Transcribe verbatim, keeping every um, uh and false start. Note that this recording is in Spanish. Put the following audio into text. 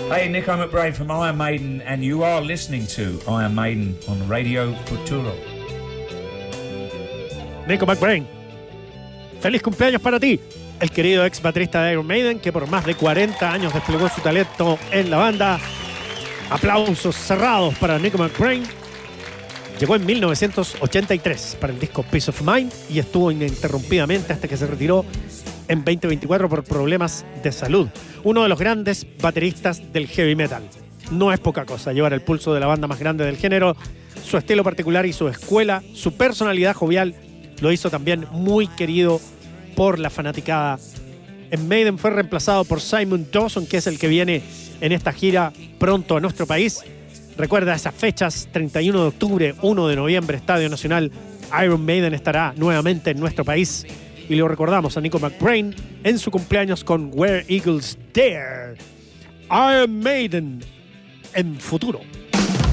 Hey, Nico McBrain from Iron Maiden, and you are listening to Iron Maiden on Radio Futuro. Nico McBrain, feliz cumpleaños para ti, el querido ex baterista de Iron Maiden, que por más de cuarenta años desplegó su talento en la banda. Aplausos cerrados para Nico McBrain. Llegó en mil novecientos ochenta y tres para el disco Peace of Mind y estuvo ininterrumpidamente hasta que se retiró en veinte veinticuatro por problemas de salud. Uno de los grandes bateristas del heavy metal. No es poca cosa llevar el pulso de la banda más grande del género. Su estilo particular y su escuela, su personalidad jovial, lo hizo también muy querido por la fanaticada. En Maiden fue reemplazado por Simon Dawson, que es el que viene en esta gira pronto a nuestro país. Recuerda esas fechas, treinta y uno de octubre, primero de noviembre, Estadio Nacional. Iron Maiden estará nuevamente en nuestro país. Y lo recordamos a Nico McBrain en su cumpleaños con Where Eagles Dare. Iron Maiden en Futuro.